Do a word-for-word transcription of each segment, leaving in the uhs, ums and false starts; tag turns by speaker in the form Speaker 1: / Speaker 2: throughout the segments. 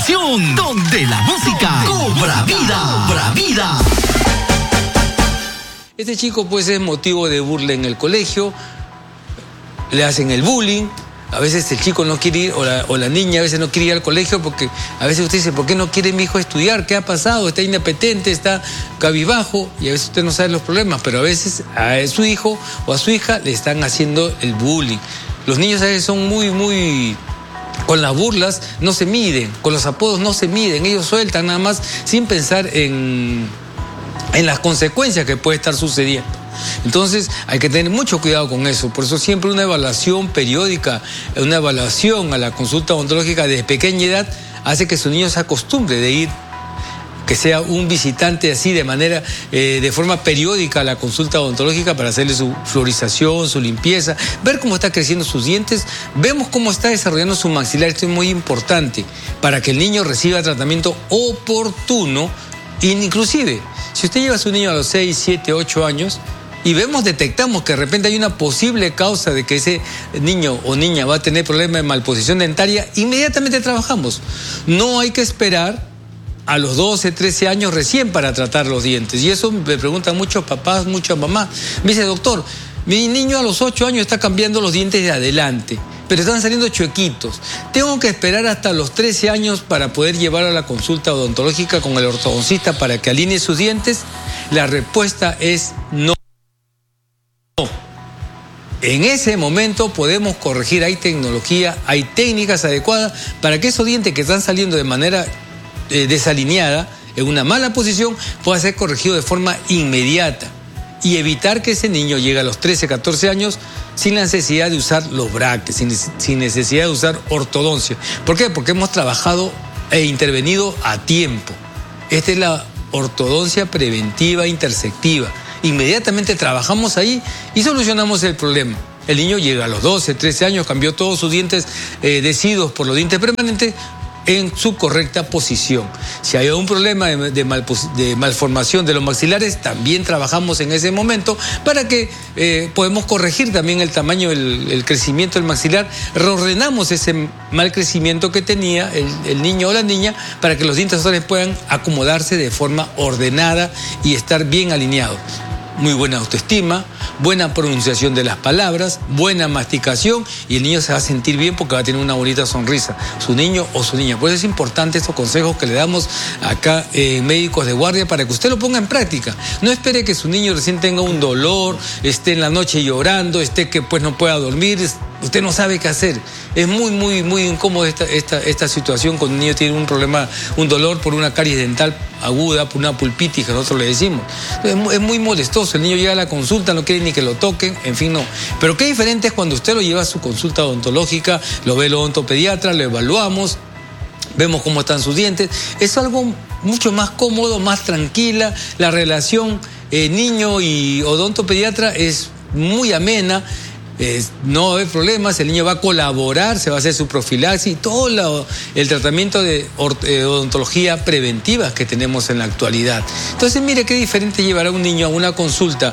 Speaker 1: estación donde la música cobra vida, cobra vida.
Speaker 2: Este chico pues es motivo de burla en el colegio, le hacen el bullying, a veces el chico no quiere ir, o la, o la niña a veces no quiere ir al colegio porque a veces usted dice, ¿por qué no quiere mi hijo estudiar? ¿Qué ha pasado? Está inapetente, está cabizbajo, y a veces usted no sabe los problemas, pero a veces a su hijo o a su hija le están haciendo el bullying. Los niños a veces son muy, muy... Con las burlas no se miden, con los apodos no se miden, ellos sueltan nada más sin pensar en, en las consecuencias que puede estar sucediendo. Entonces hay que tener mucho cuidado con eso, por eso siempre una evaluación periódica, una evaluación a la consulta odontológica desde pequeña edad hace que su niño se acostumbre de ir, que sea un visitante así de manera, eh, de forma periódica a la consulta odontológica para hacerle su florización, su limpieza, ver cómo está creciendo sus dientes, vemos cómo está desarrollando su maxilar. Esto es muy importante para que el niño reciba tratamiento oportuno, inclusive si usted lleva a su niño a los seis, siete, ocho años y vemos, detectamos que de repente hay una posible causa de que ese niño o niña va a tener problemas de malposición dentaria, inmediatamente trabajamos. No hay que esperar a los doce, trece años recién para tratar los dientes. Y eso me preguntan muchos papás, muchas mamás. Me dice, doctor, mi niño a los ocho años está cambiando los dientes de adelante, pero están saliendo chuequitos. ¿Tengo que esperar hasta los trece años para poder llevarlo a la consulta odontológica con el ortodoncista para que alinee sus dientes? La respuesta es no. En ese momento podemos corregir, hay tecnología, hay técnicas adecuadas para que esos dientes que están saliendo de manera eh, desalineada, en una mala posición, pueda ser corregido de forma inmediata y evitar que ese niño llegue a los trece, catorce años sin la necesidad de usar los brackets, sin, sin necesidad de usar ortodoncia. ¿Por qué? Porque hemos trabajado e intervenido a tiempo. Esta es la ortodoncia preventiva intersectiva. Inmediatamente trabajamos ahí y solucionamos el problema. El niño llega a los doce, trece años, cambió todos sus dientes eh, deciduos por los dientes permanentes en su correcta posición. Si hay un problema de, de, mal, de malformación de los maxilares, también trabajamos en ese momento para que eh, podemos corregir también el tamaño, el, el crecimiento del maxilar, reordenamos ese mal crecimiento que tenía el, el niño o la niña para que los dientes puedan acomodarse de forma ordenada y estar bien alineados. Muy buena autoestima, buena pronunciación de las palabras, buena masticación, y el niño se va a sentir bien porque va a tener una bonita sonrisa, su niño o su niña. Por eso es importante estos consejos que le damos acá en eh, Médicos de Guardia para que usted lo ponga en práctica. No espere que su niño recién tenga un dolor, esté en la noche llorando, esté que pues no pueda dormir. Usted no sabe qué hacer. Es muy, muy, muy incómoda esta, esta, esta situación cuando un niño tiene un problema, un dolor por una caries dental aguda, por una pulpitis que nosotros le decimos. Es muy, es muy molestoso. El niño llega a la consulta, no quiere ni que lo toquen, en fin, no. Pero qué diferente es cuando usted lo lleva a su consulta odontológica, lo ve el odontopediatra, lo evaluamos, vemos cómo están sus dientes. Es algo mucho más cómodo, más tranquila. La relación eh, niño y odontopediatra es muy amena. Eh, no va a haber problemas, el niño va a colaborar, se va a hacer su profilaxis y todo lo, el tratamiento de odontología preventiva que tenemos en la actualidad. Entonces, mire qué diferente llevar a un niño a una consulta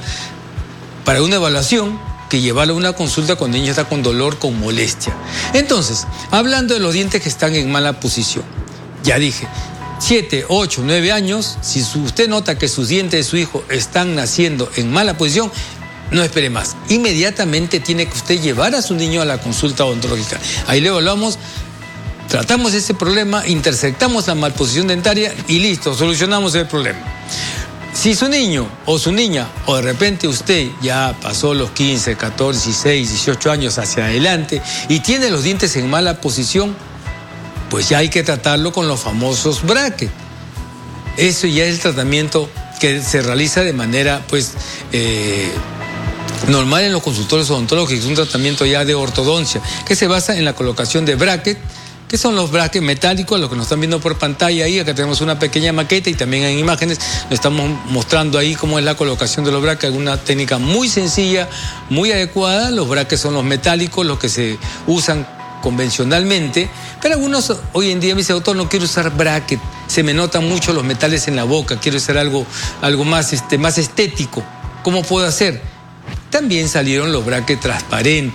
Speaker 2: para una evaluación que llevarlo a una consulta cuando el niño está con dolor, con molestia. Entonces, hablando de los dientes que están en mala posición, ya dije, siete, ocho, nueve años, si usted nota que sus dientes de su hijo están naciendo en mala posición, no espere más. Inmediatamente tiene que usted llevar a su niño a la consulta odontológica. Ahí le evaluamos, tratamos ese problema, intersectamos la malposición dentaria y listo, solucionamos el problema. Si su niño o su niña, o de repente usted ya pasó los quince, catorce, dieciséis, dieciocho años hacia adelante y tiene los dientes en mala posición, pues ya hay que tratarlo con los famosos brackets. Eso ya es el tratamiento que se realiza de manera, pues, eh, normal en los consultorios odontológicos, un tratamiento ya de ortodoncia, que se basa en la colocación de brackets, que son los brackets metálicos, los que nos están viendo por pantalla ahí. Acá tenemos una pequeña maqueta y también en imágenes nos estamos mostrando ahí cómo es la colocación de los brackets, una técnica muy sencilla, muy adecuada. Los brackets son los metálicos, los que se usan convencionalmente, pero algunos hoy en día me dicen, doctor, no quiero usar bracket, se me notan mucho los metales en la boca, quiero hacer algo, algo más, este, más estético. ¿Cómo puedo hacer? También salieron los brackets transparentes,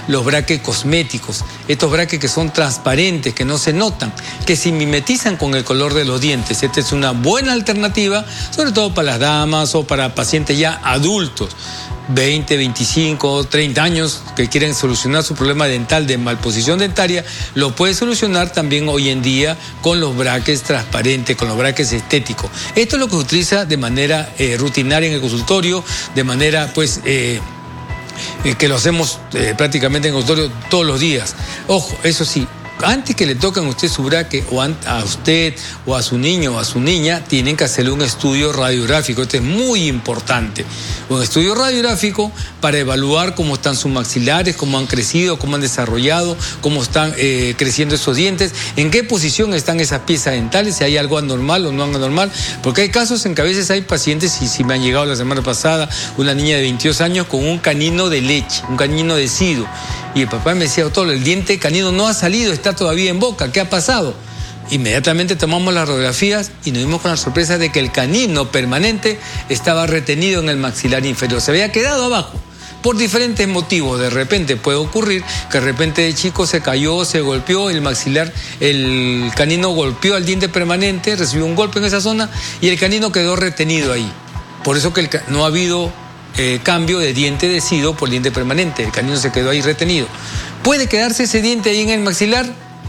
Speaker 2: los braques cosméticos. Estos braques que son transparentes, que no se notan, que se mimetizan con el color de los dientes. Esta es una buena alternativa, sobre todo para las damas o para pacientes ya adultos, veinte, veinticinco, treinta años, que quieren solucionar su problema dental de malposición dentaria. Lo puede solucionar también hoy en día con los braques transparentes, con los braques estéticos. Esto es lo que se utiliza de manera eh, rutinaria en el consultorio, de manera pues eh, eh, que lo hacemos eh, prácticamente en el consultorio todos los días. Ojo, eso sí, antes que le toquen a usted su braque, o a usted, o a su niño, o a su niña, tienen que hacerle un estudio radiográfico. Esto es muy importante. Un estudio radiográfico para evaluar cómo están sus maxilares, cómo han crecido, cómo han desarrollado, cómo están eh, creciendo esos dientes, en qué posición están esas piezas dentales, si hay algo anormal o no anormal. Porque hay casos en que a veces hay pacientes, y si me han llegado la semana pasada, una niña de veintidós años con un canino de leche, un canino decido. Y el papá me decía, doctor, el diente canino no ha salido, está todavía en boca, ¿qué ha pasado? Inmediatamente tomamos las radiografías y nos dimos con la sorpresa de que el canino permanente estaba retenido en el maxilar inferior, se había quedado abajo. Por diferentes motivos, de repente puede ocurrir que de repente el chico se cayó, se golpeó, el maxilar, el canino golpeó al diente permanente, recibió un golpe en esa zona y el canino quedó retenido ahí. Por eso que el, no ha habido Eh, cambio de diente decido por diente permanente, el canino se quedó ahí retenido. ¿Puede quedarse ese diente ahí en el maxilar?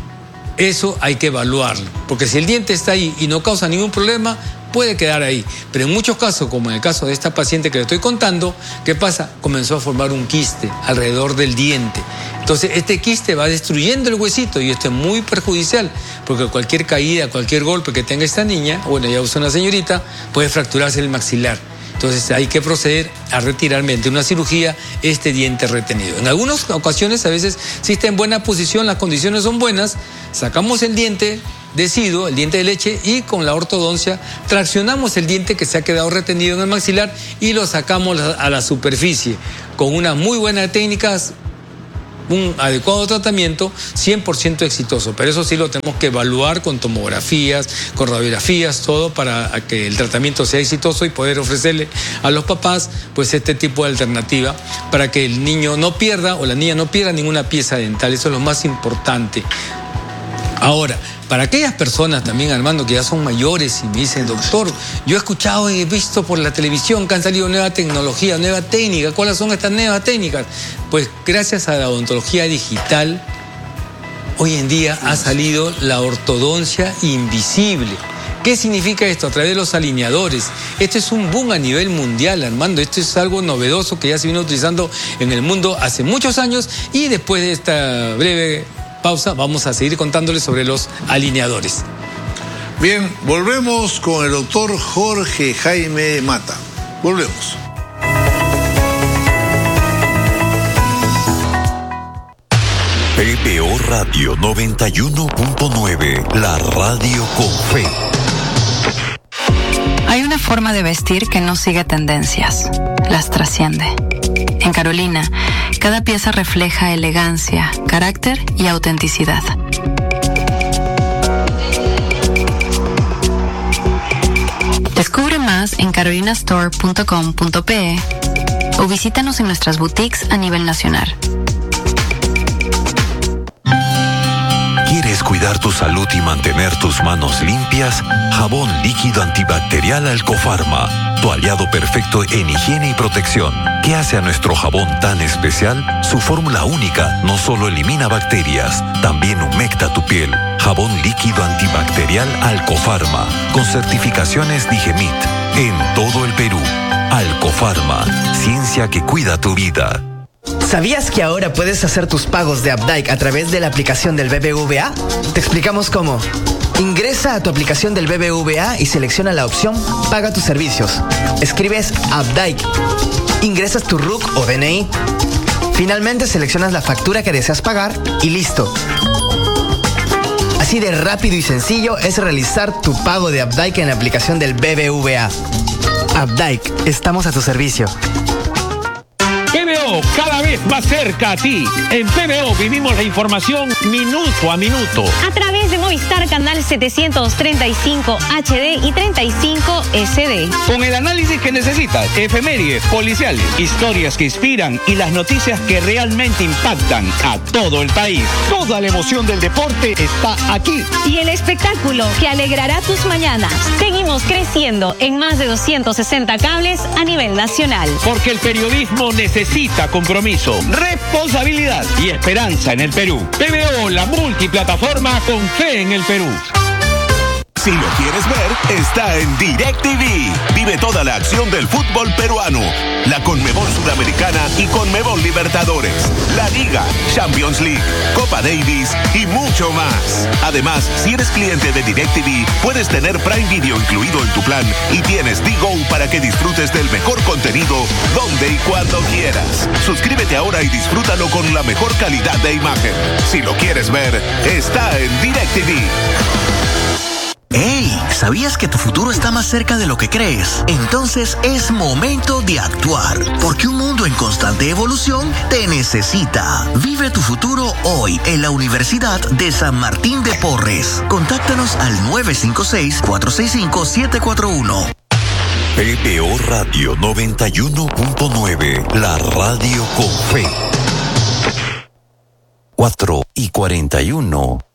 Speaker 2: Eso hay que evaluarlo, porque si el diente está ahí y no causa ningún problema, puede quedar ahí. Pero en muchos casos, como en el caso de esta paciente que le estoy contando, ¿qué pasa? Comenzó a formar un quiste alrededor del diente. Entonces este quiste va destruyendo el huesito y esto es muy perjudicial, porque cualquier caída, cualquier golpe que tenga esta niña, bueno, ya usa una señorita, puede fracturarse el maxilar. Entonces hay que proceder a retirar mediante una cirugía este diente retenido. En algunas ocasiones, a veces, si está en buena posición, las condiciones son buenas, sacamos el diente deciduo, el diente de leche, y con la ortodoncia traccionamos el diente que se ha quedado retenido en el maxilar y lo sacamos a la superficie. Con unas muy buenas técnicas, un adecuado tratamiento, cien por ciento exitoso, pero eso sí lo tenemos que evaluar con tomografías, con radiografías, todo para que el tratamiento sea exitoso y poder ofrecerle a los papás pues este tipo de alternativa para que el niño no pierda o la niña no pierda ninguna pieza dental. Eso es lo más importante. Ahora, para aquellas personas también, Armando, que ya son mayores y me dicen, doctor, yo he escuchado y he visto por la televisión que han salido nueva tecnología, nueva técnica. ¿Cuáles son estas nuevas técnicas? Pues gracias a la odontología digital, hoy en día ha salido la ortodoncia invisible. ¿Qué significa esto? A través de los alineadores. Esto es un boom a nivel mundial, Armando. Esto es algo novedoso que ya se vino utilizando en el mundo hace muchos años, y después de esta breve pausa vamos a seguir contándoles sobre los alineadores.
Speaker 3: Bien, volvemos con el doctor Jorge Jaime Mata. Volvemos.
Speaker 4: P B O Radio noventa y uno punto nueve, la radio con fe.
Speaker 5: Hay una forma de vestir que no sigue tendencias, las trasciende. En Carolina, cada pieza refleja elegancia, carácter y autenticidad. Descubre más en carolina store punto com punto pe o visítanos en nuestras boutiques a nivel nacional.
Speaker 4: ¿Quieres cuidar tu salud y mantener tus manos limpias? Jabón líquido antibacterial Alcofarma, tu aliado perfecto en higiene y protección. ¿Qué hace a nuestro jabón tan especial? Su fórmula única no solo elimina bacterias, también humecta tu piel. Jabón líquido antibacterial Alcofarma, con certificaciones Digemit, en todo el Perú. Alcofarma, ciencia que cuida tu vida.
Speaker 6: ¿Sabías que ahora puedes hacer tus pagos de Updike a través de la aplicación del B B V A? Te explicamos cómo. Ingresa a tu aplicación del B B V A y selecciona la opción Paga tus servicios. Escribes Updike. Ingresas tu R U C o D N I. Finalmente seleccionas la factura que deseas pagar y listo. Así de rápido y sencillo es realizar tu pago de Updike en la aplicación del B B V A. Updike, estamos a tu servicio.
Speaker 2: P B O
Speaker 7: O, cada vez más cerca a ti. En P B O vivimos la información minuto a minuto.
Speaker 8: A través de Movistar Canal setecientos treinta y cinco H D y treinta y cinco S D.
Speaker 7: Con el análisis que necesitas, efemérides, policiales, historias que inspiran y las noticias que realmente impactan a todo el país. Toda la emoción del deporte está aquí.
Speaker 8: Y el espectáculo que alegrará tus mañanas. Seguimos creciendo en más de doscientos sesenta cables a nivel nacional.
Speaker 7: Porque el periodismo necesita compromiso, responsabilidad y esperanza en el Perú. P B O, la multiplataforma con fe en el Perú.
Speaker 9: Si lo quieres ver, está en DirecTV. Vive toda la acción del fútbol peruano, la Conmebol Sudamericana y Conmebol Libertadores, la Liga, Champions League, Copa Davis y mucho más. Además, si eres cliente de DirecTV, puedes tener Prime Video incluido en tu plan y tienes Digo para que disfrutes del mejor contenido donde y cuando quieras. Suscríbete ahora y disfrútalo con la mejor calidad de imagen. Si lo quieres ver, está en DirecTV.
Speaker 1: ¡Hey! ¿Sabías que tu futuro está más cerca de lo que crees? Entonces es momento de actuar, porque un mundo en constante evolución te necesita. Vive tu futuro hoy en la Universidad de San Martín de Porres. Contáctanos al nueve cinco seis, cuatro seis cinco, siete cuatro uno.
Speaker 4: P B O Radio noventa y uno punto nueve, la radio con fe. cuatro y cuarenta y uno.